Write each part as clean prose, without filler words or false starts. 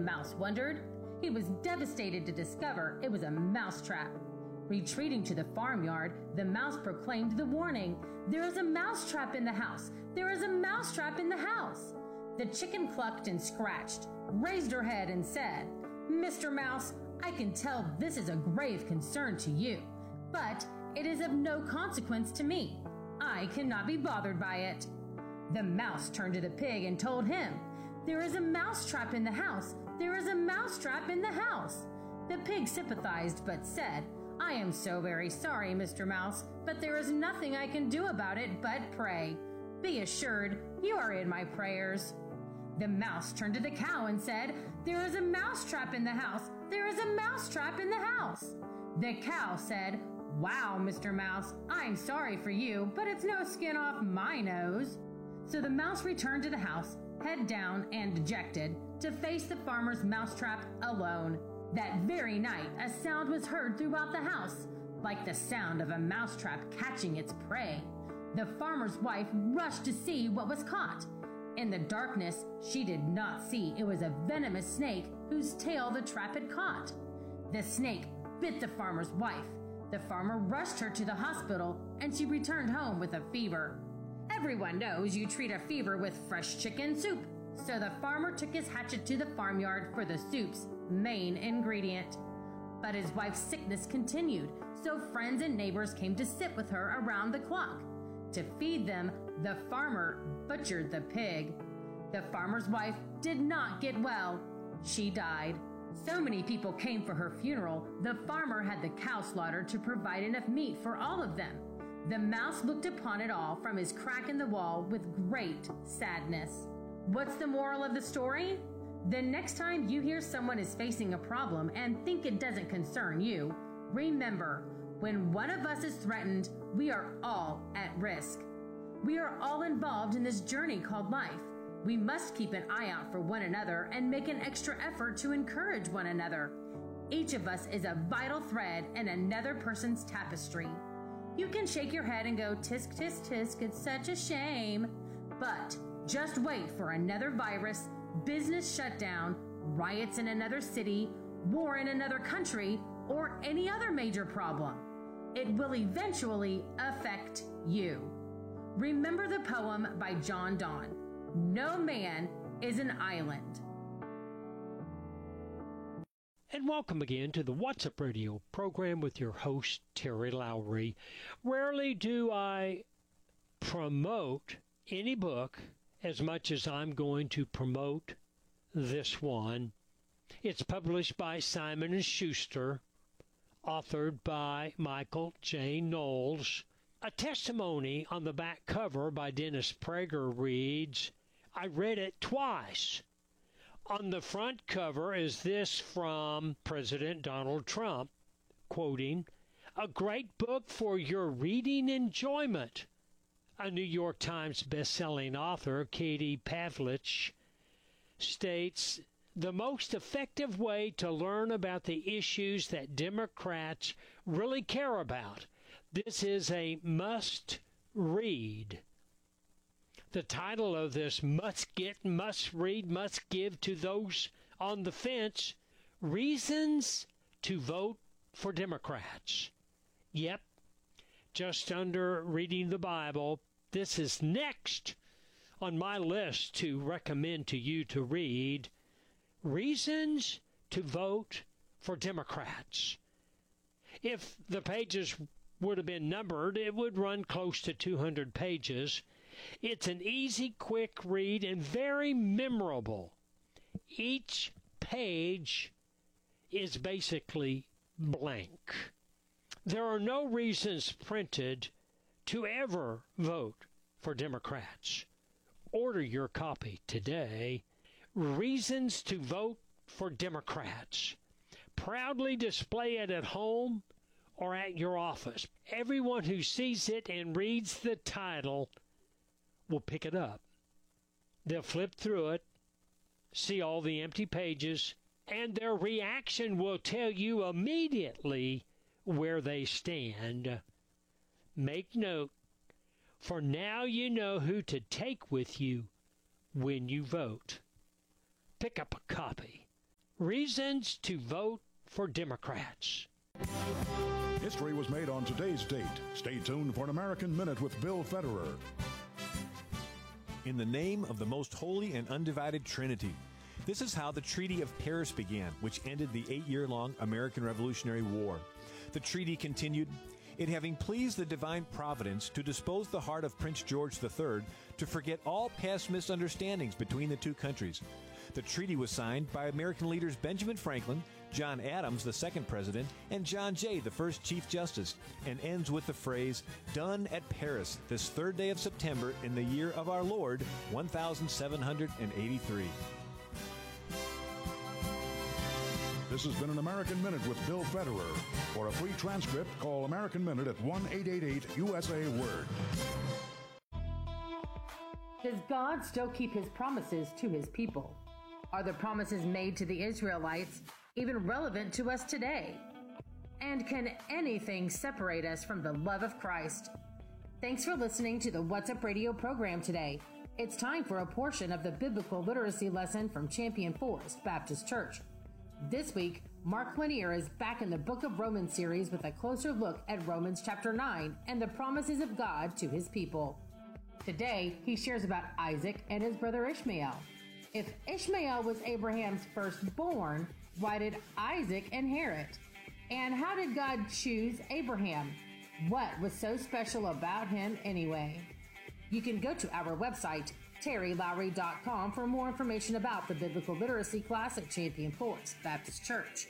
mouse wondered. He was devastated to discover it was a mousetrap. Retreating to the farmyard, the mouse proclaimed the warning, "There is a mousetrap in the house! There is a mousetrap in the house!" The chicken clucked and scratched, raised her head and said, "Mr. Mouse, I can tell this is a grave concern to you, but it is of no consequence to me. I cannot be bothered by it." The mouse turned to the pig and told him, "There is a mousetrap in the house! There is a mousetrap in the house!" The pig sympathized but said, "I am so very sorry, Mr. Mouse, but there is nothing I can do about it but pray. Be assured you are in my prayers." The mouse turned to the cow and said, "There is a mousetrap in the house! There is a mousetrap in the house!" The cow said, "Wow, Mr. Mouse, I'm sorry for you, but it's no skin off my nose." So the mouse returned to the house, head down and dejected, to face the farmer's mousetrap alone. That very night, a sound was heard throughout the house, like the sound of a mousetrap catching its prey. The farmer's wife rushed to see what was caught. In the darkness, she did not see it was a venomous snake whose tail the trap had caught. The snake bit the farmer's wife. The farmer rushed her to the hospital, and she returned home with a fever. Everyone knows you treat a fever with fresh chicken soup, so the farmer took his hatchet to the farmyard for the soup's main ingredient. But his wife's sickness continued, so friends and neighbors came to sit with her around the clock. To feed them, the farmer butchered the pig. The farmer's wife did not get well. She died. So many people came for her funeral, the farmer had the cow slaughtered to provide enough meat for all of them. The mouse looked upon it all from his crack in the wall with great sadness. What's the moral of the story? The next time you hear someone is facing a problem and think it doesn't concern you, remember, when one of us is threatened, we are all at risk. We are all involved in this journey called life. We must keep an eye out for one another and make an extra effort to encourage one another. Each of us is a vital thread in another person's tapestry. You can shake your head and go, "Tisk, tisk, tisk, it's such a shame." But just wait for another virus, business shutdown, riots in another city, war in another country, or any other major problem. It will eventually affect you. Remember the poem by John Donne, "No man is an island." And welcome again to the What's Up Radio program with your host, Terry Lowry. Rarely do I promote any book as much as I'm going to promote this one. It's published by Simon & Schuster, authored by Michael J. Knowles. A testimony on the back cover by Dennis Prager reads, "I read it twice." On the front cover is this from President Donald Trump, quoting, "A great book for your reading enjoyment." A New York Times best-selling author, Katie Pavlich, states, "The most effective way to learn about the issues that Democrats really care about. This is a must-read." The title of this must-get, must-read, must give to those on the fence, Reasons to Vote for Democrats. Yep, just under reading the Bible, this is next on my list to recommend to you to read, Reasons to Vote for Democrats. If the pages would have been numbered, it would run close to 200 pages. It's an easy, quick read and very memorable. Each page is basically blank. There are no reasons printed to ever vote for Democrats. Order your copy today. Reasons to Vote for Democrats. Proudly display it at home or at your office. Everyone who sees it and reads the title will pick it up. They'll flip through it, see all the empty pages, and their reaction will tell you immediately where they stand. Make note, for now you know who to take with you when you vote. Pick up a copy Reasons to vote for Democrats. History was made on today's date. Stay tuned for an American Minute with Bill Federer. In the name of the most holy and undivided Trinity. This is how the Treaty of Paris began, which ended the 8-year-long American Revolutionary War. The treaty continued, "It having pleased the divine providence to dispose the heart of Prince George III to forget all past misunderstandings between the two countries." The treaty was signed by American leaders Benjamin Franklin, John Adams, the second president, and John Jay, the first Chief Justice, and ends with the phrase, "Done at Paris, this 3rd day of September in the year of our Lord, 1783. This has been an American Minute with Bill Federer. For a free transcript, call American Minute at 1-888-USA-WORD. Does God still keep his promises to his people? Are the promises made to the Israelites even relevant to us today? And can anything separate us from the love of Christ? Thanks for listening to the What's Up Radio program today. It's time for a portion of the biblical literacy lesson from Champion Forest Baptist Church. This week, Mark Lanier is back in the Book of Romans series with a closer look at Romans chapter 9 and the promises of God to his people. Today, he shares about Isaac and his brother Ishmael. If Ishmael was Abraham's firstborn, why did Isaac inherit? And how did God choose Abraham? What was so special about him anyway? You can go to our website, terrylowry.com, for more information about the biblical literacy class at Champion Forest Baptist Church.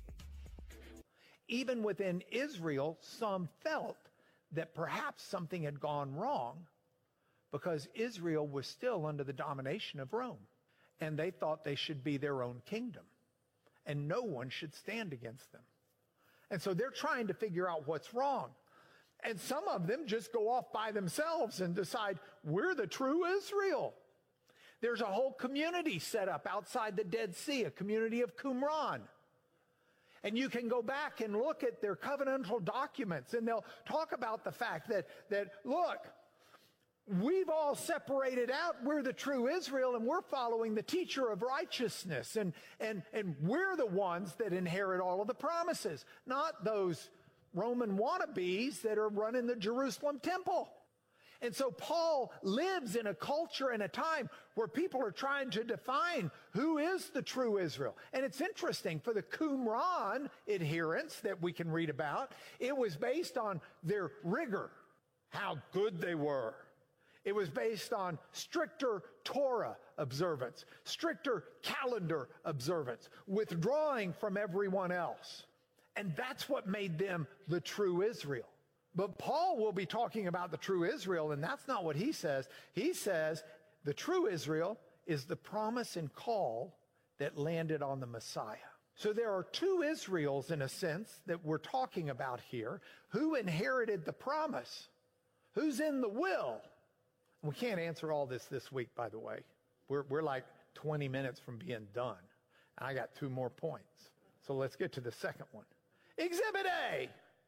Even within Israel, some felt that perhaps something had gone wrong because Israel was still under the domination of Rome. And they thought they should be their own kingdom. And no one should stand against them. And so they're trying to figure out what's wrong. And some of them just go off by themselves and decide, we're the true Israel. There's a whole community set up outside the Dead Sea, a community of Qumran. And you can go back and look at their covenantal documents, and they'll talk about the fact that look, we've all separated out. We're the true Israel, and we're following the teacher of righteousness. And we're the ones that inherit all of the promises, not those Roman wannabes that are running the Jerusalem temple. And so Paul lives in a culture and a time where people are trying to define who is the true Israel. And it's interesting, for the Qumran adherents that we can read about, it was based on their rigor, how good they were. It was based on stricter Torah observance, stricter calendar observance, withdrawing from everyone else. And that's what made them the true Israel. But Paul will be talking about the true Israel, and that's not what he says. He says the true Israel is the promise and call that landed on the Messiah. So there are two Israels, in a sense, that we're talking about here. Who inherited the promise? Who's in the will? We can't answer all this week, by the way. We're like 20 minutes from being done. I got 2 more points. So let's get to the second one. Exhibit A,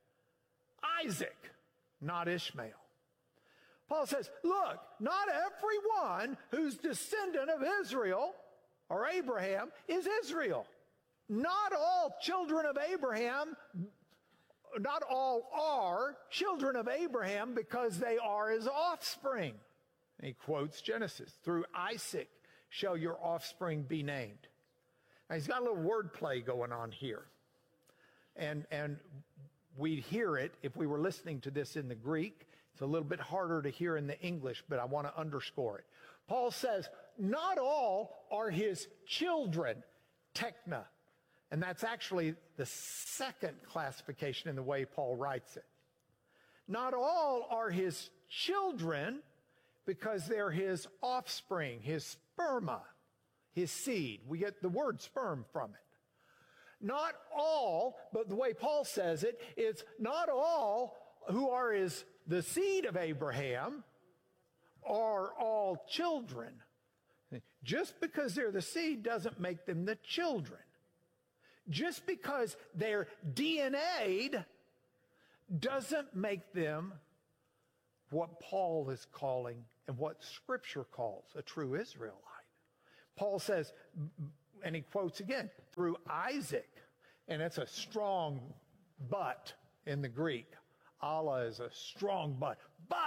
Isaac, not Ishmael. Paul says, look, not everyone who's descendant of Israel or Abraham is Israel. Not all children of Abraham, not all are children of Abraham because they are his offspring. And he quotes Genesis, through Isaac shall your offspring be named. Now he's got a little wordplay going on here. And we'd hear it if we were listening to this in the Greek. It's a little bit harder to hear in the English, but I want to underscore it. Paul says, not all are his children, tekna. And that's actually the second classification in the way Paul writes it. Not all are his children because they're his offspring, his sperma, his seed. We get the word sperm from it. Not all, but the way Paul says it, it's not all who are the seed of Abraham are all children. Just because they're the seed doesn't make them the children. Just because they're DNA'd doesn't make them what Paul is calling and what Scripture calls a true Israelite. Paul says, and he quotes again, through Isaac, and it's a strong but in the Greek. Allah is a strong but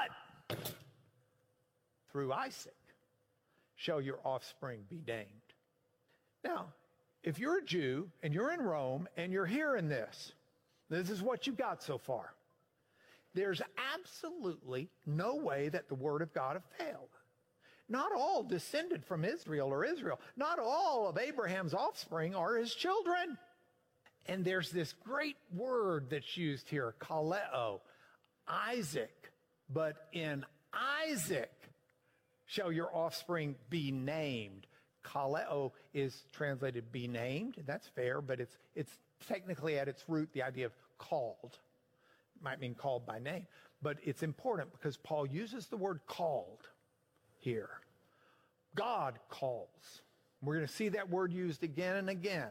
through Isaac shall your offspring be named. Now, if you're a Jew and you're in Rome and you're hearing this is what you got so far. There's absolutely no way that the word of God have failed. Not all descended from Israel or Israel. Not all of Abraham's offspring are his children. And there's this great word that's used here, kaleo, Isaac. But in Isaac shall your offspring be named. Kaleo is translated be named. That's fair, but it's technically at its root the idea of called. It might mean called by name. But it's important because Paul uses the word called here. God calls. We're going to see that word used again and again.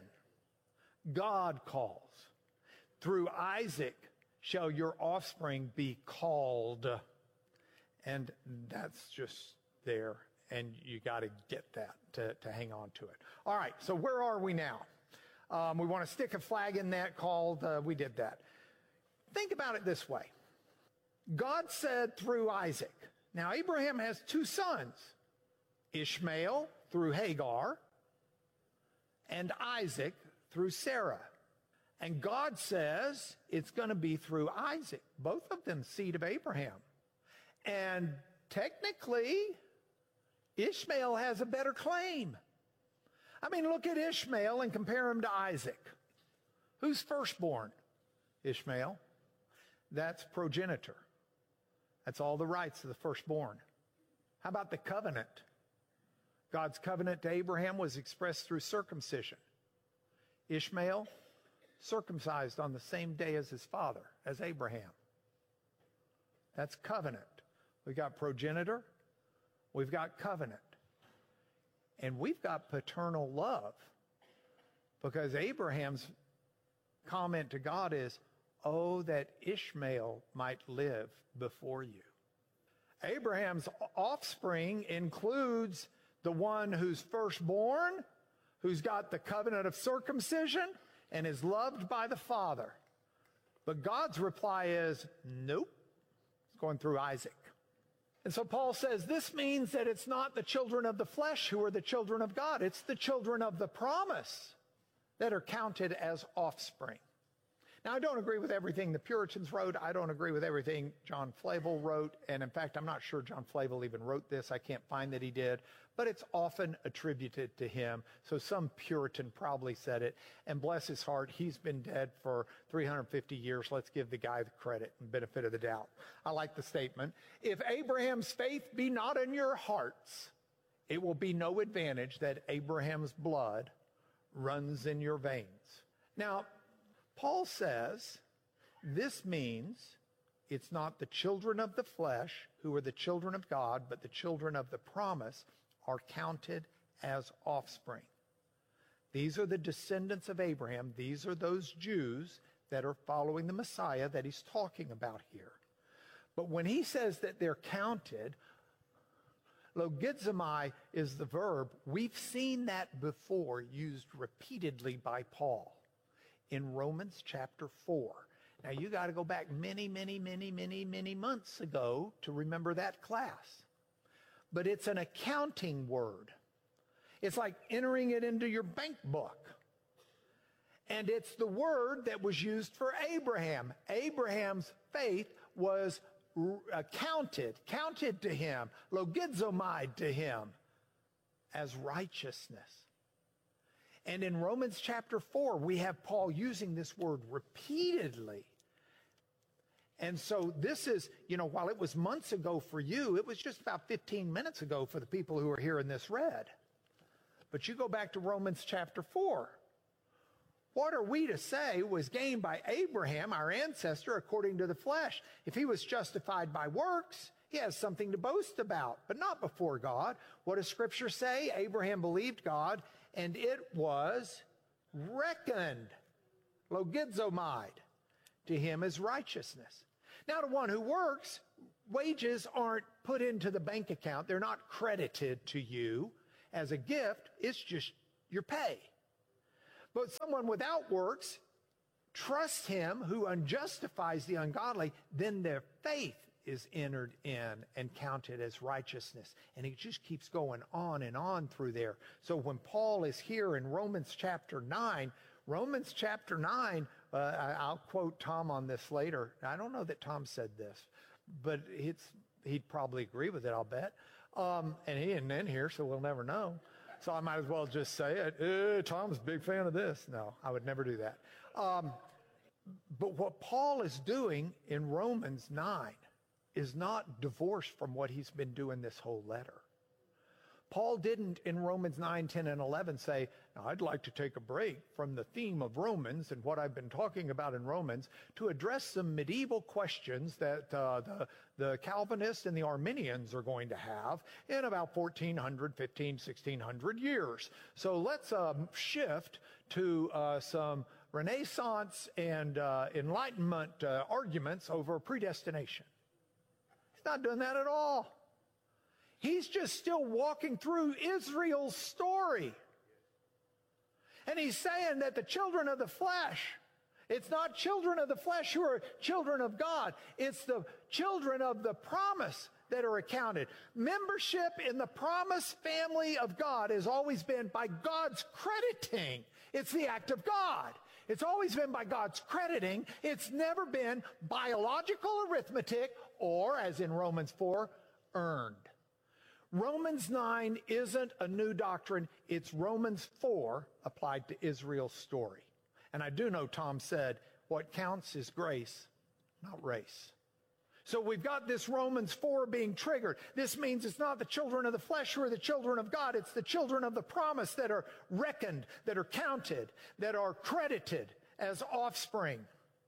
God calls. Through Isaac shall your offspring be called. And that's just there. And you got to get that to hang on to it. All right, so where are we now? We want to stick a flag in that called. We did that. Think about it this way. God said through Isaac. Now, Abraham has two sons. Ishmael through Hagar and Isaac through Sarah. And God says it's going to be through Isaac, both of them seed of Abraham. And technically, Ishmael has a better claim. I mean, look at Ishmael and compare him to Isaac. Who's firstborn? Ishmael. That's progenitor. That's all the rights of the firstborn. How about the covenant? God's covenant to Abraham was expressed through circumcision. Ishmael, circumcised on the same day as his father, as Abraham. That's covenant. We've got progenitor. We've got covenant. And we've got paternal love. Because Abraham's comment to God is, oh, that Ishmael might live before you. Abraham's offspring includes the one who's firstborn, who's got the covenant of circumcision, and is loved by the Father. But God's reply is, nope, it's going through Isaac. And so Paul says this means that it's not the children of the flesh who are the children of God. It's the children of the promise that are counted as offspring. Now, I don't agree with everything the Puritans wrote. I don't agree with everything John Flavel wrote. And in fact, I'm not sure John Flavel even wrote this. I can't find that he did. But it's often attributed to him. So some Puritan probably said it. And bless his heart, he's been dead for 350 years. Let's give the guy the credit and benefit of the doubt. I like the statement. If Abraham's faith be not in your hearts, it will be no advantage that Abraham's blood runs in your veins. Now, Paul says this means it's not the children of the flesh who are the children of God, but the children of the promise are counted as offspring. These are the descendants of Abraham. These are those Jews that are following the Messiah that he's talking about here. But when he says that they're counted, logizomai is the verb. We've seen that before used repeatedly by Paul in Romans chapter 4. Now, you got to go back many months ago to remember that class. But it's an accounting word. It's like entering it into your bank book. And it's the word that was used for Abraham. Abraham's faith was counted to him, logizomai to him, as righteousness. And in Romans chapter 4, we have Paul using this word repeatedly. And so this is, while it was months ago for you, it was just about 15 minutes ago for the people who are hearing this read. But you go back to Romans chapter 4. What are we to say was gained by Abraham, our ancestor, according to the flesh? If he was justified by works, he has something to boast about, but not before God. What does Scripture say? Abraham believed God, and it was reckoned, logizomai, to him as righteousness. Now, to one who works, wages aren't put into the bank account. They're not credited to you as a gift. It's just your pay. But someone without works trusts him who unjustifies the ungodly, then their faith is entered in and counted as righteousness. And it just keeps going on and on through there. So when Paul is here in Romans chapter 9, I'll quote Tom on this later. I don't know that Tom said this, but he'd probably agree with it, I'll bet. And he isn't in here, so we'll never know. So I might as well just say it. Tom's a big fan of this. No, I would never do that. But what Paul is doing in Romans 9 is not divorced from what he's been doing this whole letter. Paul didn't in Romans 9, 10, and 11 say, I'd like to take a break from the theme of Romans and what I've been talking about in Romans to address some medieval questions that the Calvinists and the Arminians are going to have in about 1600 years. So let's shift to some Renaissance and Enlightenment arguments over predestination. He's not doing that at all. He's just still walking through Israel's story. And he's saying that the children of the flesh, it's not children of the flesh who are children of God. It's the children of the promise that are accounted. Membership in the promised family of God has always been by God's crediting. It's the act of God. It's always been by God's crediting. It's never been biological arithmetic or, as in Romans 4, earned. Romans 9 isn't a new doctrine. It's Romans 4 applied to Israel's story. And I do know Tom said what counts is grace, not race. So we've got this Romans 4 being triggered. This means it's not the children of the flesh who are the children of God. It's the children of the promise that are reckoned, that are counted, that are credited as offspring.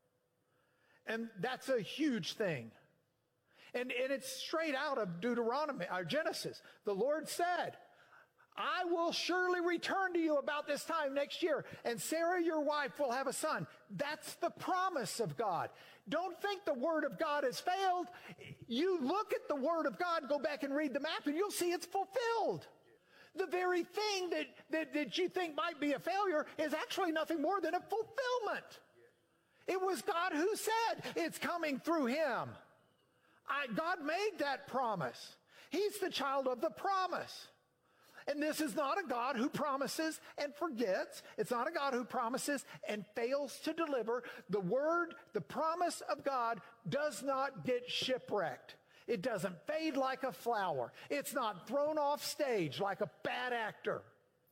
And that's a huge thing. And it's straight out of Deuteronomy, or Genesis. The Lord said, I will surely return to you about this time next year, and Sarah, your wife, will have a son. That's the promise of God. Don't think the Word of God has failed. You look at the Word of God, go back and read the map, and you'll see it's fulfilled. The very thing that you think might be a failure is actually nothing more than a fulfillment. It was God who said it's coming through him. God made that promise. He's the child of the promise. And this is not a God who promises and forgets. It's not a God who promises and fails to deliver. The word, the promise of God does not get shipwrecked. It doesn't fade like a flower. It's not thrown off stage like a bad actor.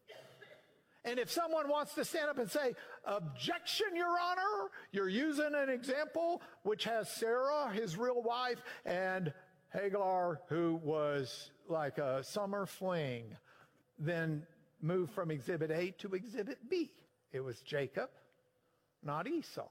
And if someone wants to stand up and say, objection, Your Honor, you're using an example which has Sarah, his real wife, and Hagar, who was like a summer fling, then move from Exhibit A to Exhibit B. It was Jacob, not Esau.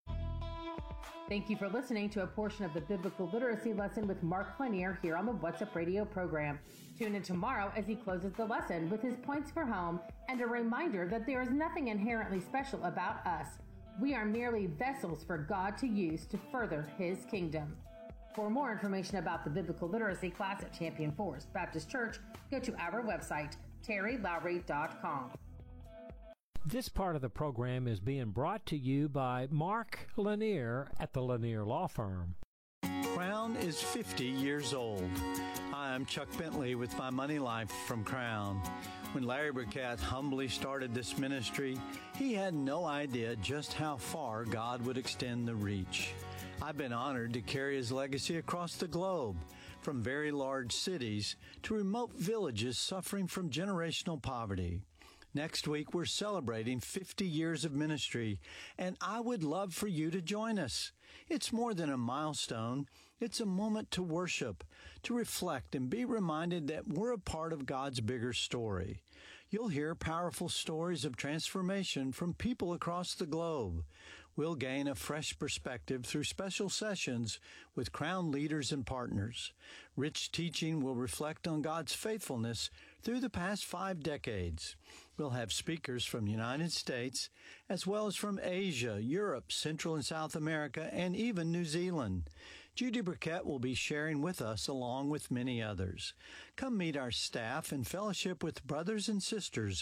Thank you for listening to a portion of the Biblical Literacy Lesson with Mark Lanier here on the What's Up Radio program. Tune in tomorrow as he closes the lesson with his points for home and a reminder that there is nothing inherently special about us. We are merely vessels for God to use to further his kingdom. For more information about the Biblical Literacy class at Champion Forest Baptist Church, go to our website, terrylowry.com. This part of the program is being brought to you by Mark Lanier at the Lanier Law Firm. Crown is 50 years old. Hi, I'm Chuck Bentley with My Money Life from Crown. When Larry Burkett humbly started this ministry, he had no idea just how far God would extend the reach. I've been honored to carry his legacy across the globe, from very large cities to remote villages suffering from generational poverty. Next week, we're celebrating 50 years of ministry, and I would love for you to join us. It's more than a milestone. It's a moment to worship, to reflect, and be reminded that we're a part of God's bigger story. You'll hear powerful stories of transformation from people across the globe. We'll gain a fresh perspective through special sessions with Crown leaders and partners. Rich teaching will reflect on God's faithfulness through the past 5 decades. We'll have speakers from the United States, as well as from Asia, Europe, Central and South America, and even New Zealand. Judy Burkett will be sharing with us along with many others. Come meet our staff and fellowship with brothers and sisters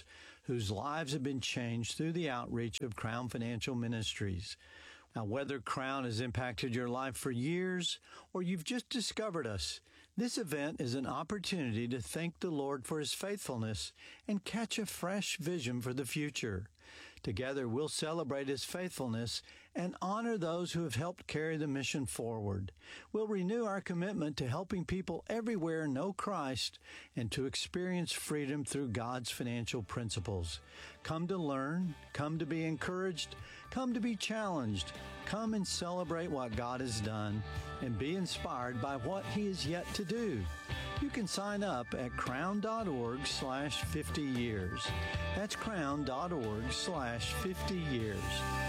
whose lives have been changed through the outreach of Crown Financial Ministries. Now, whether Crown has impacted your life for years or you've just discovered us, this event is an opportunity to thank the Lord for His faithfulness and catch a fresh vision for the future. Together, we'll celebrate His faithfulness and honor those who have helped carry the mission forward. We'll renew our commitment to helping people everywhere know Christ and to experience freedom through God's financial principles. Come to learn, come to be encouraged, come to be challenged, come and celebrate what God has done, and be inspired by what He is yet to do. You can sign up at crown.org/50 years. That's crown.org/50 years.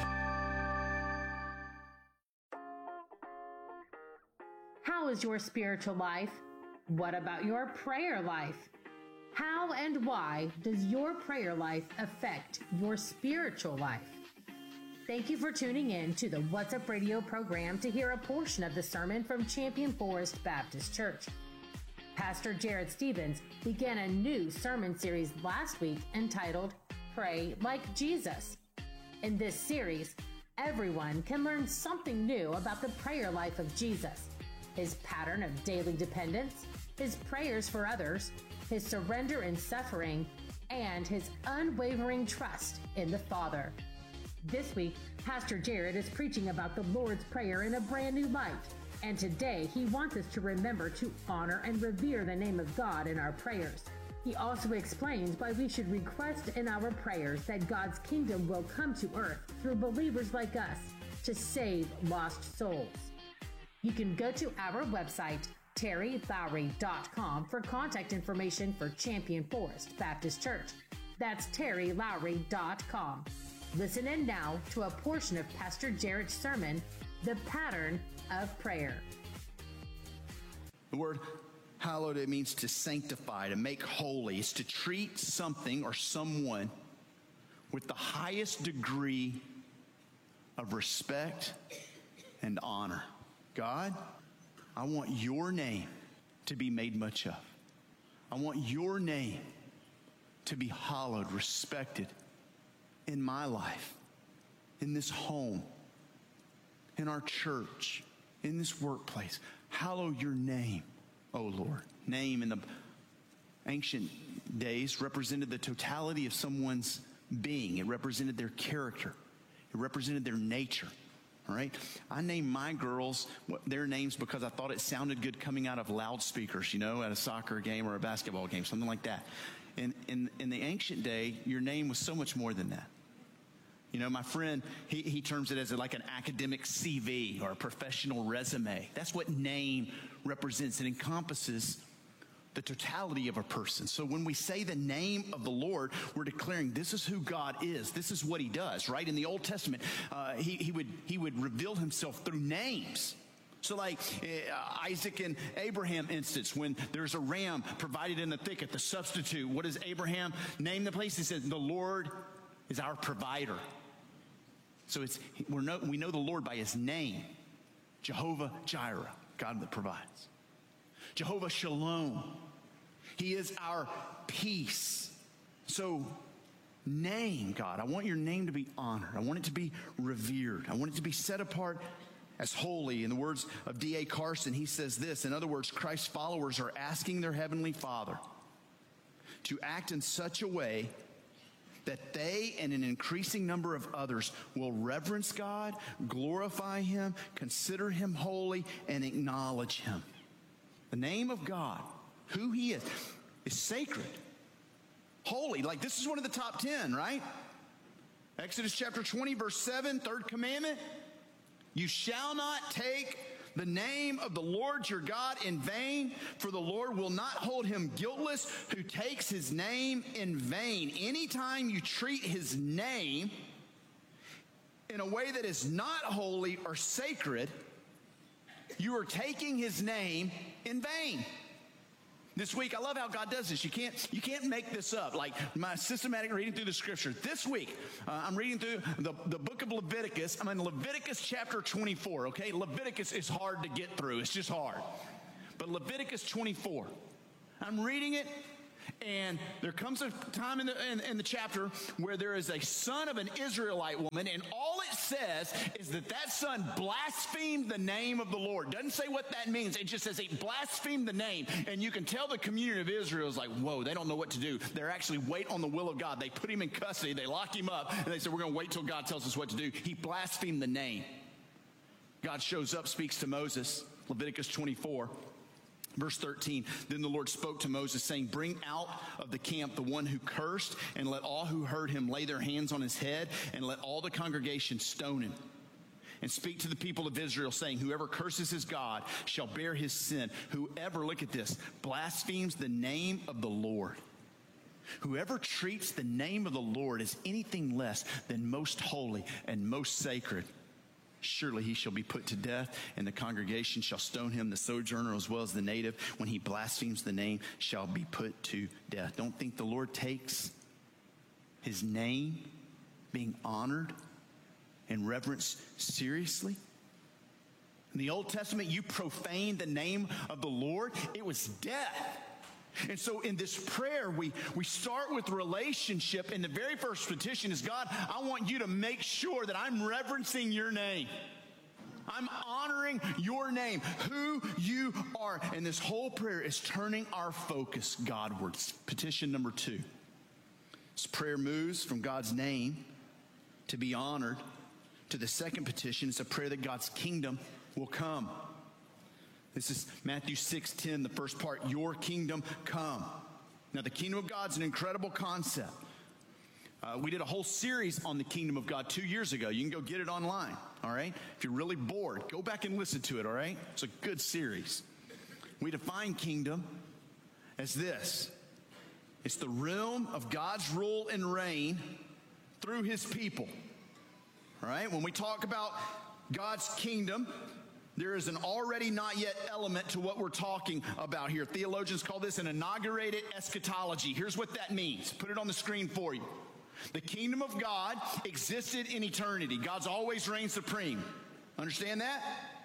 How is your spiritual life? What about your prayer life? How and why does your prayer life affect your spiritual life? Thank you for tuning in to the What's Up Radio program to hear a portion of the sermon from Champion Forest Baptist Church. Pastor Jared Stevens began a new sermon series last week entitled Pray Like Jesus. In this series, everyone can learn something new about the prayer life of Jesus, His pattern of daily dependence, His prayers for others, His surrender in suffering, and His unwavering trust in the Father. This week, Pastor Jared is preaching about the Lord's Prayer in a brand new light. And today, he wants us to remember to honor and revere the name of God in our prayers. He also explains why we should request in our prayers that God's kingdom will come to earth through believers like us to save lost souls. You can go to our website, terrylowry.com, for contact information for Champion Forest Baptist Church. That's terrylowry.com. Listen in now to a portion of Pastor Jared's sermon, The Pattern of Prayer. The word hallowed, it means to sanctify, to make holy. It's to treat something or someone with the highest degree of respect and honor. God, I want your name to be made much of. I want your name to be hallowed, respected in my life, in this home, in our church, in this workplace. Hallow your name, O Lord. Name in the ancient days represented the totality of someone's being. It represented their character. It represented their nature. All right? I named my girls their names because I thought it sounded good coming out of loudspeakers, you know, at a soccer game or a basketball game, something like that. In the ancient day, your name was so much more than that. You know, my friend, he terms it as like an academic CV or a professional resume. That's what name represents. It encompasses the totality of a person. So when we say the name of the Lord, we're declaring this is who God is. This is what he does, right? In the Old Testament, he would reveal himself through names. So like Isaac and Abraham instance, when there's a ram provided in the thicket, the substitute, what does Abraham name the place? He says, the Lord is our provider. So we know the Lord by his name. Jehovah Jireh, God that provides. Jehovah Shalom, he is our peace. So name, God. I want your name to be honored. I want it to be revered. I want it to be set apart as holy. In the words of D.A. Carson, he says this. In other words, Christ's followers are asking their Heavenly Father to act in such a way that they and an increasing number of others will reverence God, glorify him, consider him holy, and acknowledge him. The name of God, who he is sacred, holy. Like this is one of the top 10, right? Exodus chapter 20, verse 7, third commandment. You shall not take the name of the Lord your God in vain, for the Lord will not hold him guiltless who takes his name in vain. Anytime you treat his name in a way that is not holy or sacred, you are taking his name in vain. This week, I love how God does this. You can't make this up. Like my systematic reading through the scripture. This week, I'm reading through the book of Leviticus. I'm in Leviticus chapter 24, okay? Leviticus is hard to get through. It's just hard. But Leviticus 24, I'm reading it, And there comes a time in the chapter where there is a son of an Israelite woman, and all it says is that son blasphemed the name of the Lord. Doesn't say what that means. It just says he blasphemed the name. And you can tell the community of Israel is like, whoa, they don't know what to do. They're actually wait on the will of God. They put him in custody. They lock him up, and they said, we're going to wait till God tells us what to do. He blasphemed the name. God shows up, speaks to Moses. Leviticus 24. Verse 13, then the Lord spoke to Moses, saying, bring out of the camp the one who cursed, and let all who heard him lay their hands on his head, and let all the congregation stone him. And speak to the people of Israel, saying, whoever curses his God shall bear his sin. Whoever, look at this, blasphemes the name of the Lord. Whoever treats the name of the Lord as anything less than most holy and most sacred, surely he shall be put to death, and the congregation shall stone him, the sojourner as well as the native, when he blasphemes the name, shall be put to death. Don't think the Lord takes his name being honored and reverenced seriously. In the Old Testament, you profane the name of the Lord, it was death. And so in this prayer, we start with relationship, and the very first petition is, God, I want you to make sure that I'm reverencing your name. I'm honoring your name, who you are. And this whole prayer is turning our focus Godwards. Petition number 2. This prayer moves from God's name to be honored to the second petition. It's a prayer that God's kingdom will come. This is Matthew 6:10, the first part, your kingdom come. Now, the kingdom of God's an incredible concept. We did a whole series on the kingdom of God 2 years ago. You can go get it online, all right? If you're really bored, go back and listen to it, all right? It's a good series. We define kingdom as this. It's the realm of God's rule and reign through his people, all right? When we talk about God's kingdom, there is an already not yet element to what we're talking about here. Theologians call this an inaugurated eschatology. Here's what that means. Put it on the screen for you. The kingdom of God existed in eternity. God's always reigned supreme. Understand that?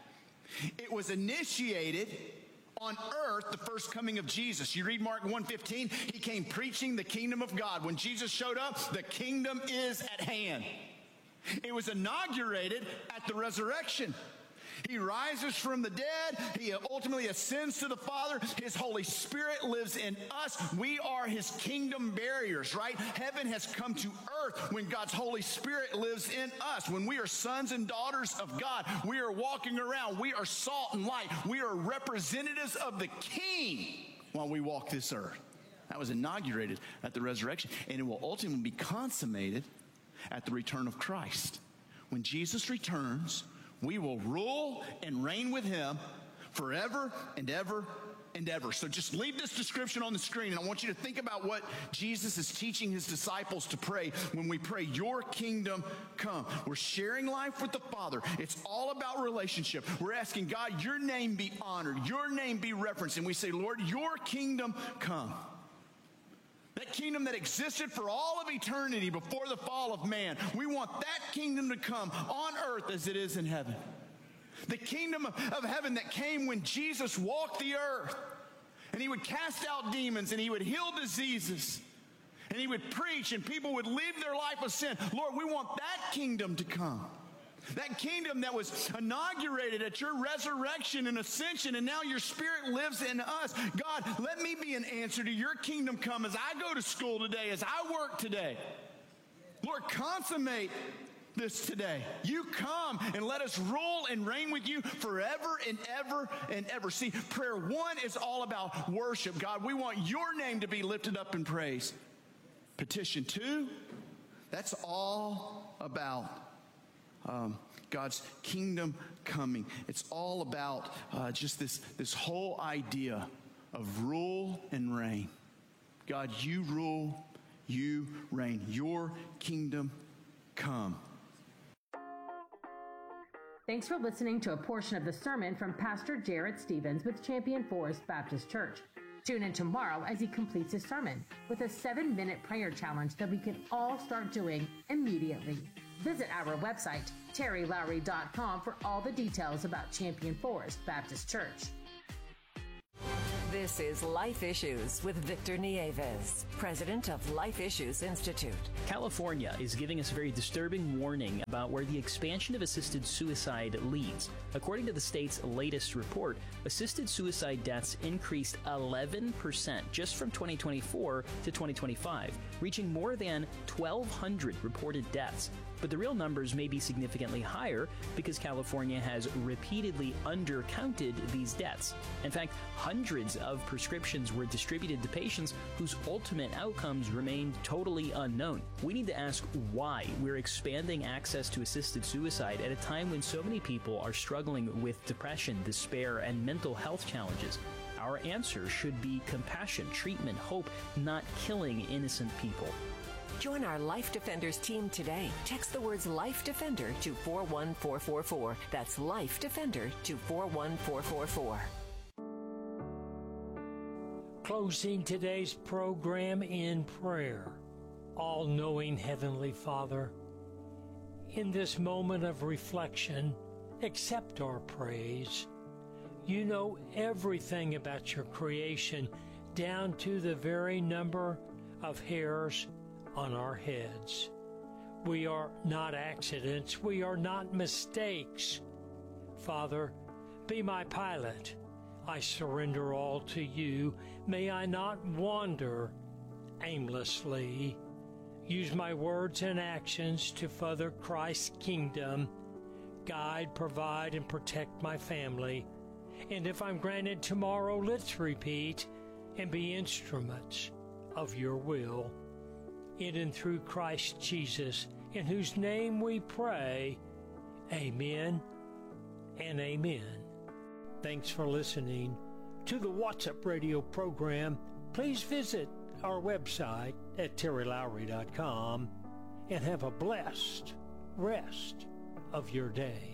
It was initiated on earth, the first coming of Jesus. You read Mark 1:15, he came preaching the kingdom of God. When Jesus showed up, the kingdom is at hand. It was inaugurated at the resurrection. He rises from the dead. He ultimately ascends to the Father. His Holy Spirit lives in us. We are his kingdom barriers, right? Heaven has come to earth when God's Holy Spirit lives in us. When we are sons and daughters of God, we are walking around. We are salt and light. We are representatives of the King while we walk this earth. That was inaugurated at the resurrection, and it will ultimately be consummated at the return of Christ. When Jesus returns, we will rule and reign with him forever and ever and ever. So just leave this description on the screen, and I want you to think about what Jesus is teaching his disciples to pray when we pray, your kingdom come. We're sharing life with the Father. It's all about relationship. We're asking God, your name be honored, your name be reverenced. And we say, Lord, your kingdom come. That kingdom that existed for all of eternity before the fall of man. We want that kingdom to come on earth as it is in heaven. The kingdom of heaven that came when Jesus walked the earth. And he would cast out demons, and he would heal diseases. And he would preach, and people would live their life of sin. Lord, we want that kingdom to come. That kingdom that was inaugurated at your resurrection and ascension, and now your Spirit lives in us. God, let me be an answer to your kingdom come as I go to school today, as I work today. Lord, consummate this today. You come and let us rule and reign with you forever and ever and ever. See, prayer 1 is all about worship. God, we want your name to be lifted up in praise. Petition 2, that's all about God's kingdom coming. It's all about just this whole idea of rule and reign. God, you rule, you reign. Your kingdom come. Thanks for listening to a portion of the sermon from Pastor Jarrett Stevens with Champion Forest Baptist Church. Tune in tomorrow as he completes his sermon with a 7-minute prayer challenge that we can all start doing immediately. Visit our website, terrylowry.com, for all the details about Champion Forest Baptist Church. This is Life Issues with Victor Nieves, president of Life Issues Institute. California is giving us a very disturbing warning about where the expansion of assisted suicide leads. According to the state's latest report, assisted suicide deaths increased 11% just from 2024 to 2025, reaching more than 1,200 reported deaths. But the real numbers may be significantly higher because California has repeatedly undercounted these deaths. In fact, hundreds of prescriptions were distributed to patients whose ultimate outcomes remained totally unknown. We need to ask why we're expanding access to assisted suicide at a time when so many people are struggling with depression, despair, and mental health challenges. Our answer should be compassion, treatment, hope, not killing innocent people. Join our Life Defenders team today. Text the words Life Defender to 41444. That's Life Defender to 41444. Closing today's program in prayer. All-knowing Heavenly Father, in this moment of reflection, accept our praise. You know everything about your creation, down to the very number of hairs on our heads. We are not accidents. We are not mistakes. Father, be my pilot. I surrender all to you. May I not wander aimlessly. Use my words and actions to further Christ's kingdom. Guide, provide, and protect my family. And if I'm granted tomorrow, let's repeat and be instruments of your will. In and through Christ Jesus, in whose name we pray. Amen and amen. Thanks for listening to the What's Up Radio program. Please visit our website at terrylowry.com and have a blessed rest of your day.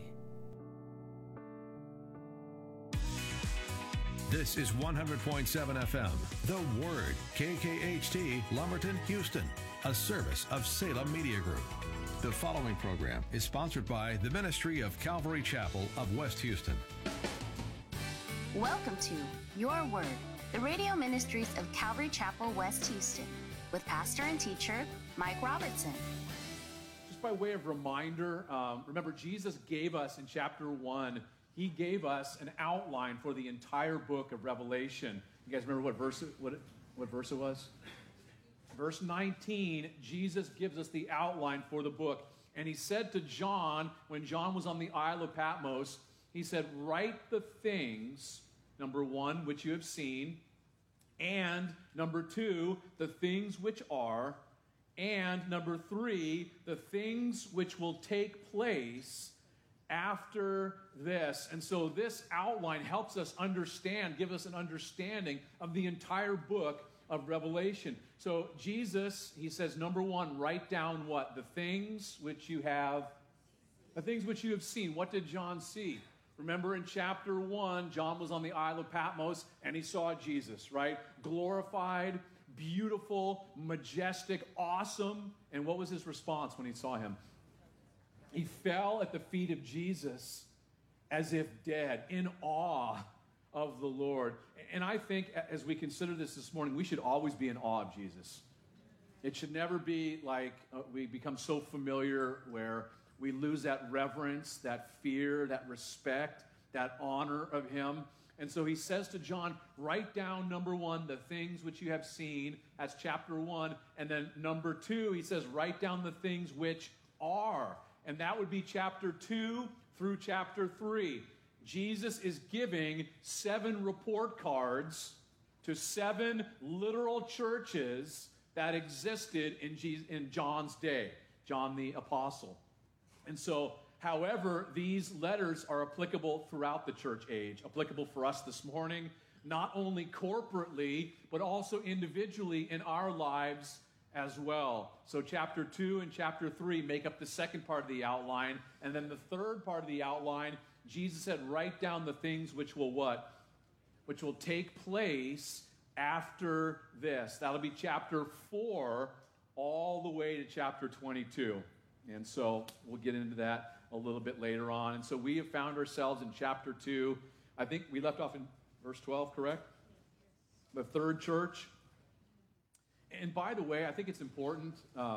This is 100.7 FM, The Word, KKHT, Lumberton, Houston, a service of Salem Media Group. The following program is sponsored by the Ministry of Calvary Chapel of West Houston. Welcome to Your Word, the radio ministries of Calvary Chapel, West Houston, with pastor and teacher Mike Robertson. Just by way of reminder, remember Jesus gave us in chapter 1, he gave us an outline for the entire book of Revelation. You guys remember what verse it was? Verse 19, Jesus gives us the outline for the book. And he said to John, when John was on the Isle of Patmos, he said, write the things, number 1, which you have seen, and number 2, the things which are, and number 3, the things which will take place after this. And so this outline helps us understand, give us an understanding of the entire book of Revelation. So Jesus, he says, number 1, write down what? The things which you have seen. What did John see? Remember in chapter 1, John was on the Isle of Patmos and he saw Jesus, right? Glorified, beautiful, majestic, awesome. And what was his response when he saw him? He fell at the feet of Jesus as if dead, in awe of the Lord. And I think as we consider this morning, we should always be in awe of Jesus. It should never be like we become so familiar where we lose that reverence, that fear, that respect, that honor of him. And so he says to John, write down, number 1, the things which you have seen. That's chapter 1. And then number 2, he says, write down the things which are. And that would be chapter 2 through chapter 3. Jesus is giving 7 report cards to 7 literal churches that existed in John's day, John the Apostle. And so, however, these letters are applicable throughout the church age, applicable for us this morning, not only corporately, but also individually in our lives as well. So chapter 2 and chapter 3 make up the second part of the outline. And then the third part of the outline, Jesus said, write down the things which will what? Which will take place after this. That'll be chapter 4 all the way to chapter 22. And so we'll get into that a little bit later on. And so we have found ourselves in chapter 2. I think we left off in verse 12, correct? the third church. And by the way, I think it's important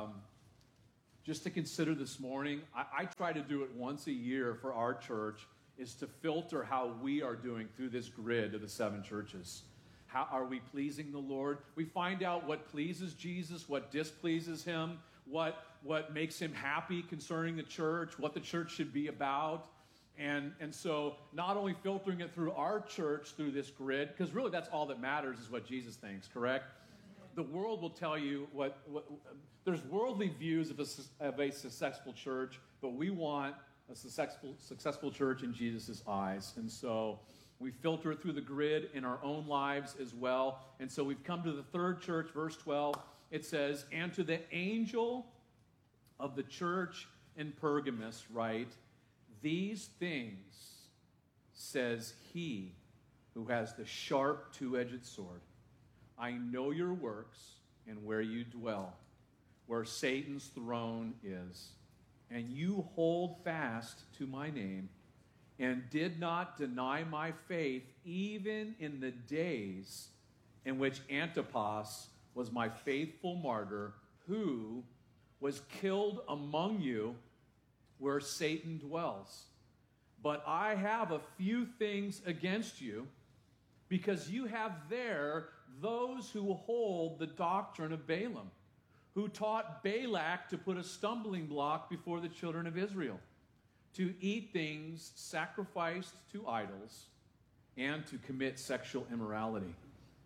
just to consider this morning. I try to do it once a year for our church, is to filter how we are doing through this grid of the 7 churches. How are we pleasing the Lord? We find out what pleases Jesus, what displeases him, what makes him happy concerning the church, what the church should be about. And so not only filtering it through our church through this grid, because really that's all that matters is what Jesus thinks, correct? The world will tell you what there's worldly views of a successful church, but we want a successful church in Jesus' eyes. And so we filter it through the grid in our own lives as well. And so we've come to the third church, verse 12. It says, "And to the angel of the church in Pergamos write, these things says he who has the sharp two-edged sword. I know your works and where you dwell, where Satan's throne is. And you hold fast to my name and did not deny my faith even in the days in which Antipas was my faithful martyr, who was killed among you where Satan dwells. But I have a few things against you, because you have there those who hold the doctrine of Balaam, who taught Balak to put a stumbling block before the children of Israel, to eat things sacrificed to idols, and to commit sexual immorality.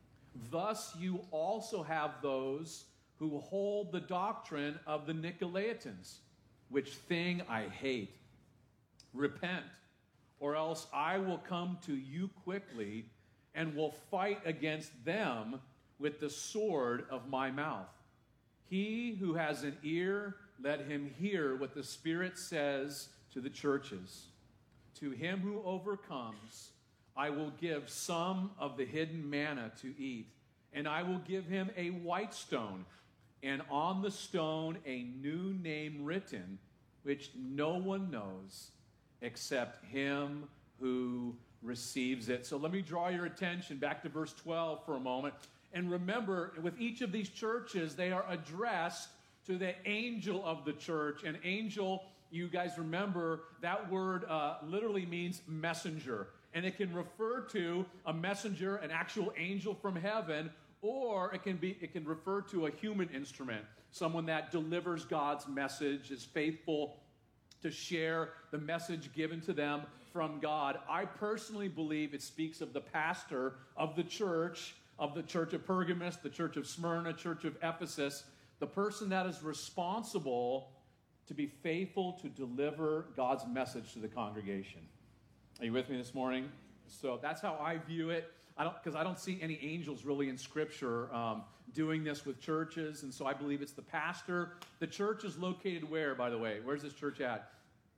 Thus you also have those who hold the doctrine of the Nicolaitans, which thing I hate. Repent, or else I will come to you quickly and will fight against them with the sword of my mouth. He who has an ear, let him hear what the Spirit says to the churches. To him who overcomes, I will give some of the hidden manna to eat, and I will give him a white stone, and on the stone a new name written, which no one knows except him who receives it. So let me draw your attention back to verse 12 for a moment. And remember, with each of these churches, they are addressed to the angel of the church. And angel, you guys remember, that word literally means messenger. And it can refer to a messenger, an actual angel from heaven, or it can refer to a human instrument, someone that delivers God's message, is faithful to share the message given to them from God. I personally believe it speaks of the pastor of the church of Pergamos, the church of Smyrna, church of Ephesus, the person that is responsible to be faithful to deliver God's message to the congregation. Are you with me this morning? So that's how I view it. Because I don't see any angels really in Scripture doing this with churches, and so I believe it's the pastor. The church is located where, by the way? Where's this church at?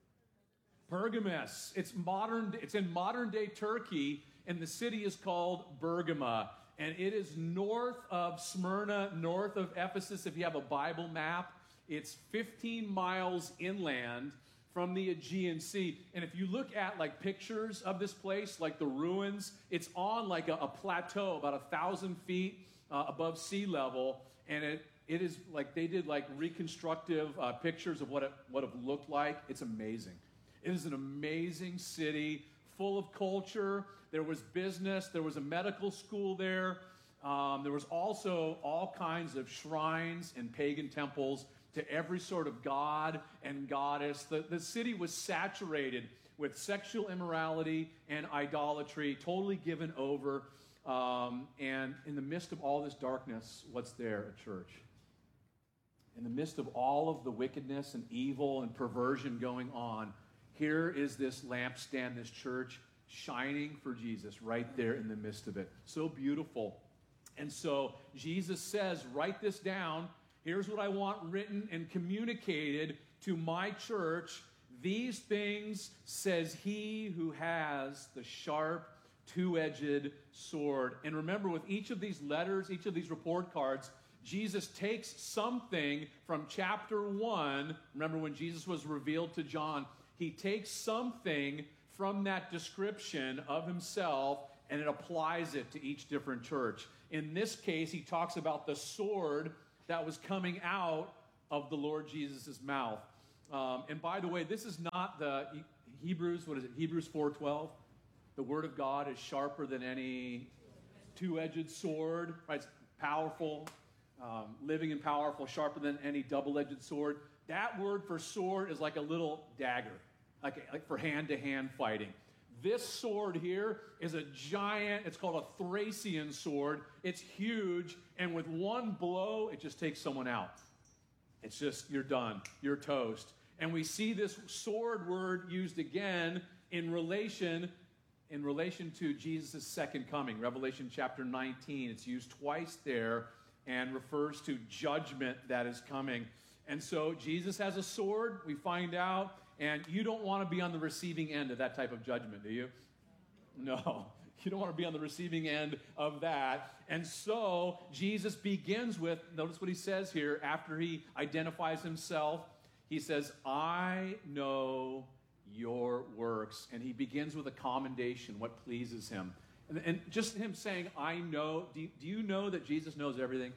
Pergamos. It's in modern-day Turkey, and the city is called Bergama, and it is north of Smyrna, north of Ephesus. If you have a Bible map, it's 15 miles inland from the Aegean Sea. And if you look at like pictures of this place, like the ruins, it's on like a plateau about 1,000 feet above sea level. And it is like they did like reconstructive pictures of what it looked like. It's amazing. It is an amazing city full of culture. There was business. There was a medical school there. There was also all kinds of shrines and pagan temples to every sort of god and goddess. The city was saturated with sexual immorality and idolatry, totally given over. And in the midst of all this darkness, what's there? A church. In the midst of all of the wickedness and evil and perversion going on, here is this lampstand, this church, shining for Jesus right there in the midst of it. So beautiful. And so Jesus says, write this down. Here's what I want written and communicated to my church. These things says he who has the sharp, two-edged sword. And remember, with each of these letters, each of these report cards, Jesus takes something from chapter 1. Remember when Jesus was revealed to John, he takes something from that description of himself and it applies it to each different church. In this case, he talks about the sword that was coming out of the Lord Jesus' mouth. And by the way, this is not the Hebrews 4:12? The word of God is sharper than any two-edged sword, right? It's powerful, living and powerful, sharper than any double-edged sword. That word for sword is like a little dagger, like for hand-to-hand fighting. This sword here is a giant, it's called a Thracian sword. It's huge, and with one blow, it just takes someone out. It's just, you're done. You're toast. And we see this sword word used again in relation to Jesus' second coming. Revelation chapter 19. It's used twice there and refers to judgment that is coming. And so Jesus has a sword, we find out, and you don't want to be on the receiving end of that type of judgment, do you? No. You don't want to be on the receiving end of that. And so Jesus begins with, notice what he says here after he identifies himself. He says, I know your works. And he begins with a commendation, what pleases him. And just him saying, I know. Do you know that Jesus knows everything?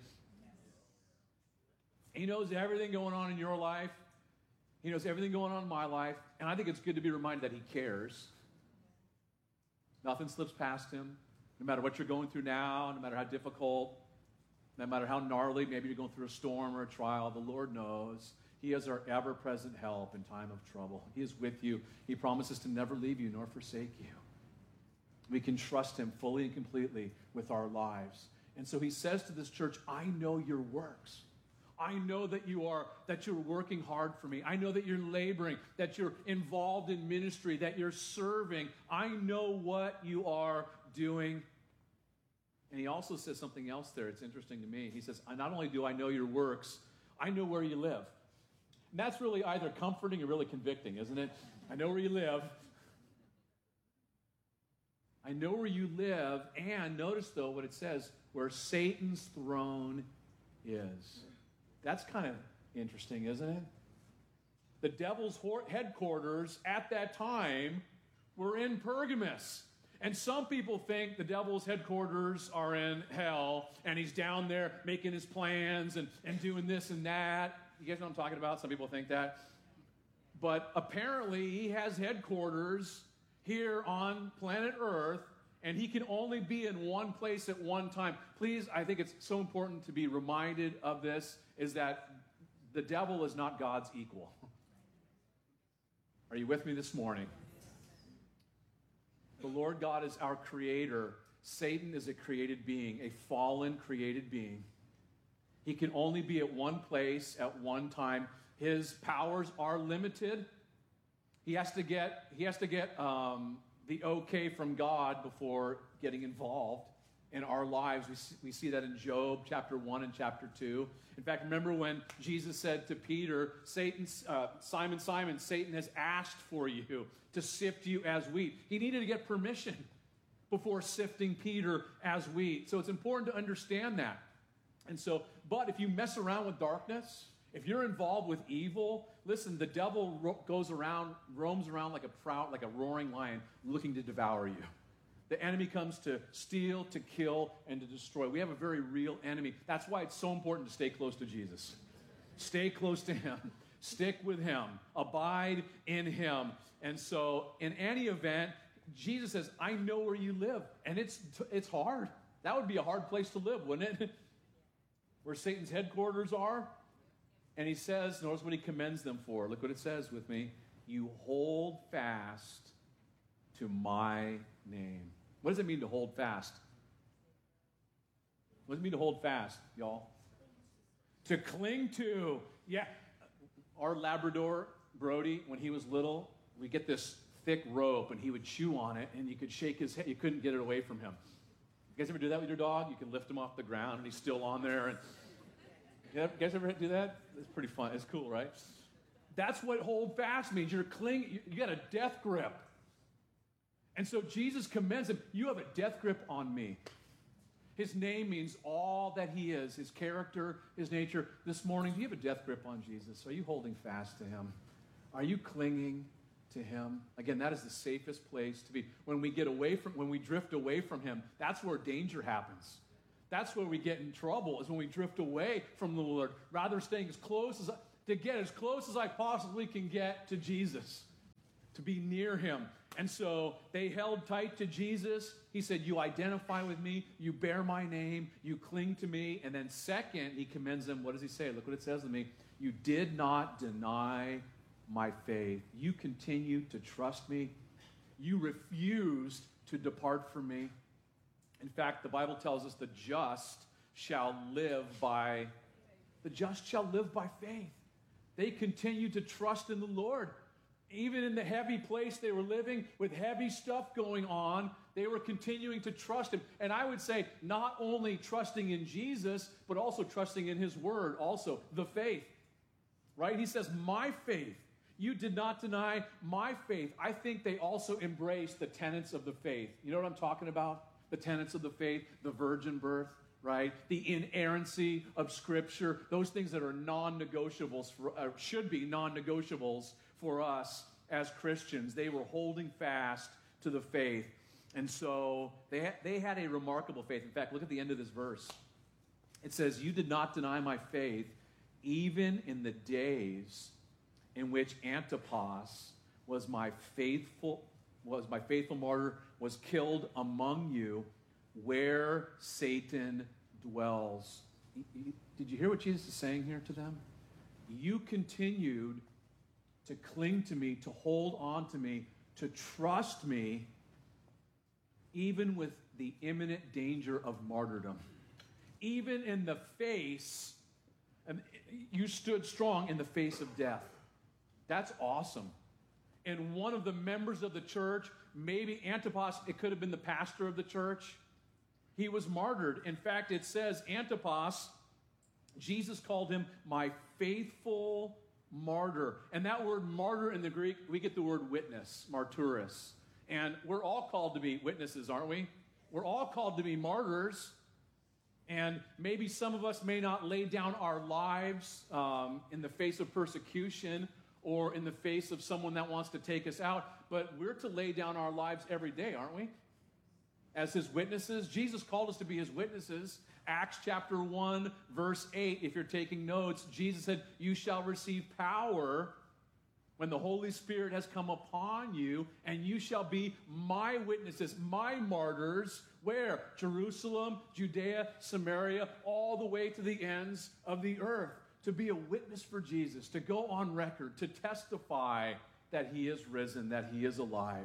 He knows everything going on in your life. He knows everything going on in my life. And I think it's good to be reminded that he cares. Nothing slips past him. No matter what you're going through now, no matter how difficult, no matter how gnarly, maybe you're going through a storm or a trial, the Lord knows. He is our ever-present help in time of trouble. He is with you. He promises to never leave you nor forsake you. We can trust him fully and completely with our lives. And so he says to this church, I know your works. I know that you're working hard for me. I know that you're laboring, that you're involved in ministry, that you're serving. I know what you are doing. And he also says something else there. It's interesting to me. He says, not only do I know your works, I know where you live. And that's really either comforting or really convicting, isn't it? I know where you live. I know where you live. And notice, though, what it says, where Satan's throne is. That's kind of interesting, isn't it? The devil's headquarters at that time were in Pergamos. And some people think the devil's headquarters are in hell, and he's down there making his plans and doing this and that. You guys know what I'm talking about? Some people think that. But apparently he has headquarters here on planet Earth, and he can only be in one place at one time. Please, I think it's so important to be reminded of this, is that the devil is not God's equal. Are you with me this morning? The Lord God is our creator. Satan is a created being, a fallen created being. He can only be at one place at one time. His powers are limited. He has to get the okay from God before getting involved in our lives. We see that in Job chapter 1 and chapter 2. In fact, remember when Jesus said to Peter, Simon, Simon, Satan has asked for you to sift you as wheat. He needed to get permission before sifting Peter as wheat. So it's important to understand that. And so, but if you mess around with darkness, if you're involved with evil, listen, the devil roams around like a roaring lion looking to devour you. The enemy comes to steal, to kill, and to destroy. We have a very real enemy. That's why it's so important to stay close to Jesus. Stay close to him. Stick with him. Abide in him. And so, in any event, Jesus says, I know where you live. And it's hard. That would be a hard place to live, wouldn't it? Where Satan's headquarters are. And he says, notice what he commends them for. Look what it says with me. You hold fast to my name. What does it mean to hold fast? What does it mean to hold fast, y'all? To cling to. Yeah. Our Labrador, Brody, when he was little, we get this thick rope, and he would chew on it, and you could shake his head. You couldn't get it away from him. You guys ever do that with your dog? You can lift him off the ground, and he's still on there. And you guys ever do that? It's pretty fun. It's cool, right? That's what hold fast means. You're clinging. You got a death grip. And so Jesus commends him. You have a death grip on me. His name means all that he is, his character, his nature. This morning, do you have a death grip on Jesus? Are you holding fast to him? Are you clinging to him. Again, that is the safest place to be. When we drift away from him, that's where danger happens. That's where we get in trouble, is when we drift away from the Lord, rather staying to get as close as I possibly can get to Jesus, to be near him. And so they held tight to Jesus. He said, you identify with me, you bear my name, you cling to me. And then second, he commends them. What does he say? Look what it says to me. You did not deny my faith. You continue to trust me. You refused to depart from me. In fact, the Bible tells us the just shall live by faith. They continued to trust in the Lord. Even in the heavy place they were living with heavy stuff going on, they were continuing to trust him. And I would say not only trusting in Jesus, but also trusting in his word, also the faith. Right? He says, my faith. You did not deny my faith. I think they also embraced the tenets of the faith. You know what I'm talking about? The tenets of the faith, the virgin birth, right? The inerrancy of Scripture, those things that are non-negotiables, should be non-negotiables for us as Christians. They were holding fast to the faith. And so they had a remarkable faith. In fact, look at the end of this verse. It says, you did not deny my faith, even in the days in which Antipas was my faithful martyr, was killed among you, where Satan dwells. Did you hear what Jesus is saying here to them? You continued to cling to me, to hold on to me, to trust me, even with the imminent danger of martyrdom. Even in the face, and you stood strong in the face of death. That's awesome. And one of the members of the church, maybe Antipas, it could have been the pastor of the church, he was martyred. In fact, it says Antipas, Jesus called him my faithful martyr. And that word martyr in the Greek, we get the word witness, martyrs. And we're all called to be witnesses, aren't we? We're all called to be martyrs. And maybe some of us may not lay down our lives in the face of persecution or in the face of someone that wants to take us out, but we're to lay down our lives every day, aren't we? As his witnesses. Jesus called us to be his witnesses. Acts chapter 1, verse 8, if you're taking notes, Jesus said, you shall receive power when the Holy Spirit has come upon you, and you shall be my witnesses, my martyrs. Where? Jerusalem, Judea, Samaria, all the way to the ends of the earth. To be a witness for Jesus, to go on record, to testify that he is risen, that he is alive,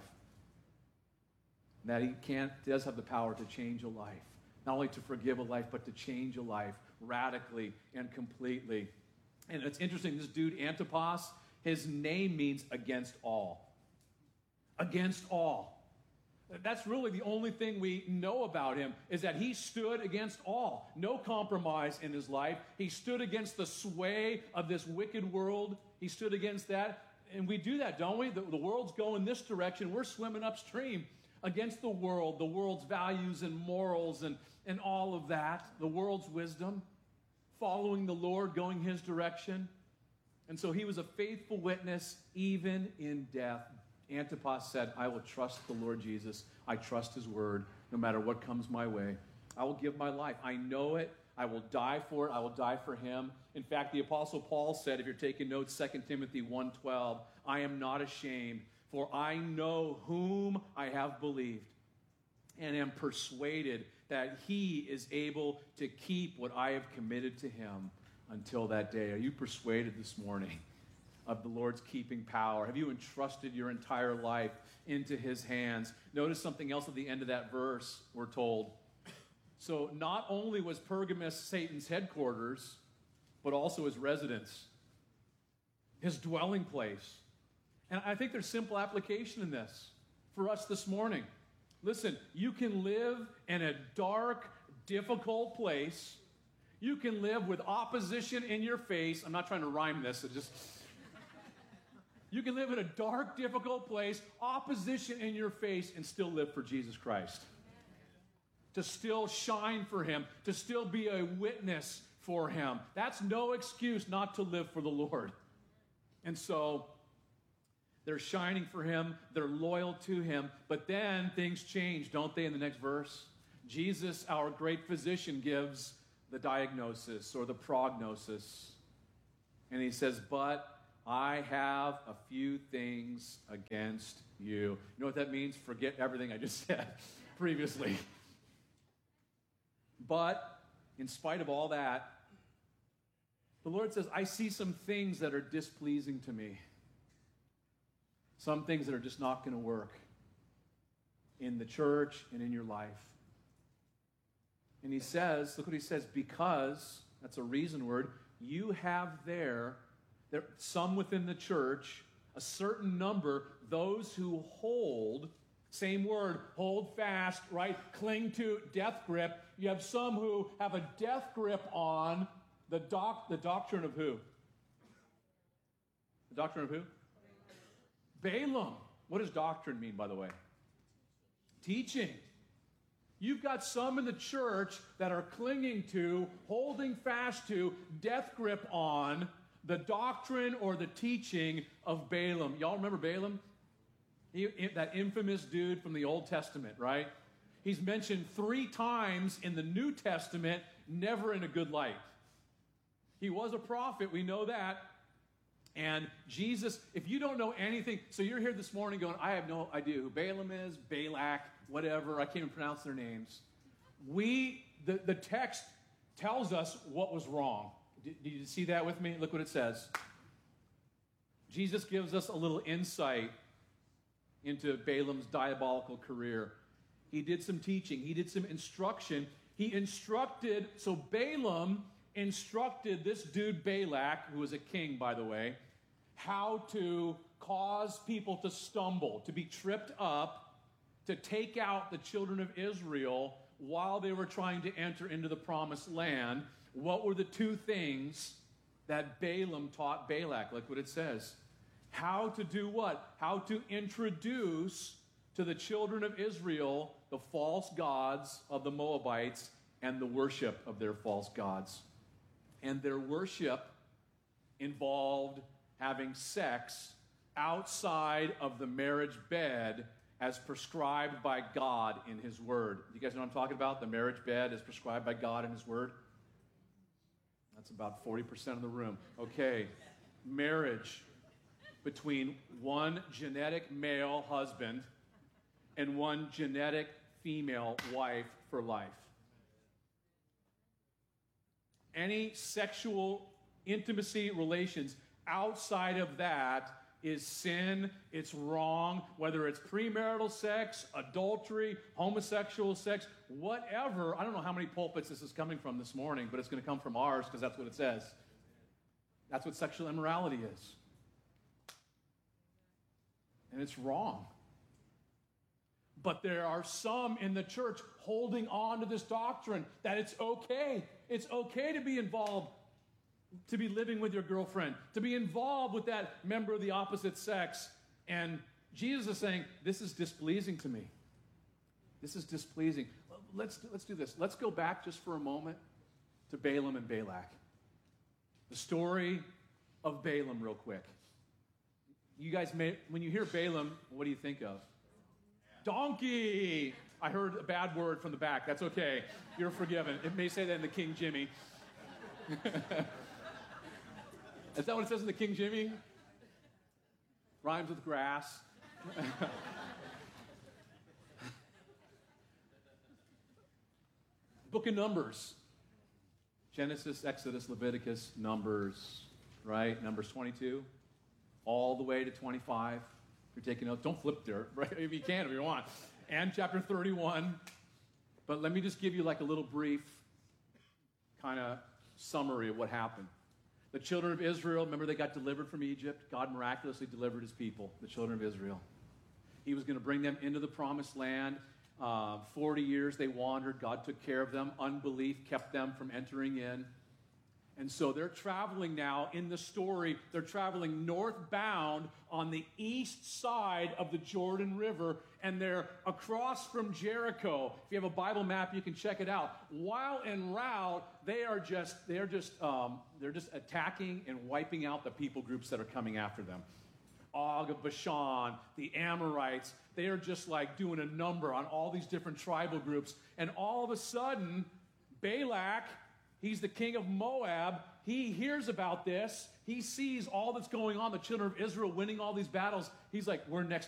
that he does have the power to change a life. Not only to forgive a life, but to change a life radically and completely. And it's interesting, this dude Antipas, his name means against all. Against all. That's really the only thing we know about him, is that he stood against all. No compromise in his life. He stood against the sway of this wicked world. He stood against that. And we do that, don't we? The world's going this direction. We're swimming upstream against the world's values and morals and all of that, the world's wisdom, following the Lord, going his direction. And so he was a faithful witness even in death. Antipas said, I will trust the Lord Jesus. I trust his word no matter what comes my way. I will give my life. I know it. I will die for it. I will die for him. In fact, the Apostle Paul said, if you're taking notes, 2 Timothy 1:12, I am not ashamed, for I know whom I have believed and am persuaded that he is able to keep what I have committed to him until that day. Are you persuaded this morning of the Lord's keeping power? Have you entrusted your entire life into his hands? Notice something else at the end of that verse, we're told. So not only was Pergamos Satan's headquarters, but also his residence, his dwelling place. And I think there's simple application in this for us this morning. Listen, you can live in a dark, difficult place. You can live with opposition in your face. I'm not trying to rhyme this, you can live in a dark, difficult place, opposition in your face, and still live for Jesus Christ. To still shine for him, to still be a witness for him. That's no excuse not to live for the Lord. And so, They're shining for him. They're loyal to him. But then things change, don't they, in the next verse? Jesus, our great physician, gives the diagnosis or the prognosis. And he says, but I have a few things against you. You know what that means? Forget everything I just said previously. But in spite of all that, the Lord says, I see some things that are displeasing to me. Some things that are just not going to work in the church and in your life. And he says, look what he says, because, that's a reason word, you have there some within the church, a certain number, those who hold, same word, hold fast, right? Cling to, death grip. You have some who have a death grip on the doctrine of who? The doctrine of who? Balaam. What does doctrine mean, by the way? Teaching. You've got some in the church that are clinging to, holding fast to, death grip on the doctrine or the teaching of Balaam. Y'all remember Balaam? That infamous dude from the Old Testament, right? He's mentioned 3 times in the New Testament, never in a good light. He was a prophet, we know that. And Jesus, if you don't know anything, so you're here this morning going, I have no idea who Balaam is, Balak, whatever, I can't even pronounce their names. The text tells us what was wrong. Did you see that with me? Look what it says. Jesus gives us a little insight into Balaam's diabolical career. He did some teaching. He did some instruction. He instructed, so Balaam instructed this dude Balak, who was a king, by the way, how to cause people to stumble, to be tripped up, to take out the children of Israel while they were trying to enter into the promised land. What were the 2 things that Balaam taught Balak? Look what it says. How to do what? How to introduce to the children of Israel the false gods of the Moabites and the worship of their false gods. And their worship involved having sex outside of the marriage bed as prescribed by God in his word. You guys know what I'm talking about? The marriage bed as prescribed by God in his word? That's about 40% of the room. Okay, marriage between one genetic male husband and one genetic female wife for life. Any sexual intimacy relations outside of that is sin, it's wrong, whether it's premarital sex, adultery, homosexual sex, whatever. I don't know how many pulpits this is coming from this morning, but it's going to come from ours because that's what it says. That's what sexual immorality is. And it's wrong. But there are some in the church holding on to this doctrine that it's okay. It's okay to be involved, to be living with your girlfriend, to be involved with that member of the opposite sex. And Jesus is saying, this is displeasing to me. This is displeasing. Let's do this. Let's go back just for a moment to Balaam and Balak. The story of Balaam real quick. You guys when you hear Balaam, what do you think of? Donkey! I heard a bad word from the back. That's okay. You're forgiven. It may say that in the King Jimmy. Is that what it says in the King Jimmy? Rhymes with grass. Book of Numbers. Genesis, Exodus, Leviticus, Numbers, right? Numbers 22, all the way to 25. If you're taking notes, don't flip there, right? If you can, if you want. And chapter 31. But let me just give you like a little brief kind of summary of what happened. The children of Israel, remember they got delivered from Egypt. God miraculously delivered his people, the children of Israel. He was going to bring them into the promised land. 40 years they wandered. God took care of them. Unbelief kept them from entering in. And so they're traveling now in the story. They're traveling northbound on the east side of the Jordan River, and they're across from Jericho. If you have a Bible map, you can check it out. While en route, they're just attacking and wiping out the people groups that are coming after them. Og of Bashan, the Amorites. They are just like doing a number on all these different tribal groups. And all of a sudden, Balak, he's the king of Moab, he hears about this. He sees all that's going on, the children of Israel winning all these battles. He's like, we're next